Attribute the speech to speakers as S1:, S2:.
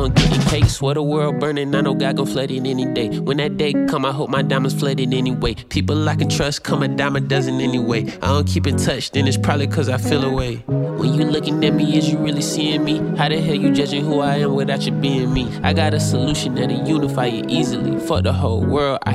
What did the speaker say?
S1: on getting cake. Swear the world burning, I know God gon' flood it any day. When that day come, I hope my diamonds flooded anyway. People I can trust come a dime a dozen anyway. I don't keep in touch, then it's probably cause I feel away. When you looking at me, is you really seeing me? How the hell you judging who I am without you being me? I got a solution that'll unify you easily. Fuck the whole world, I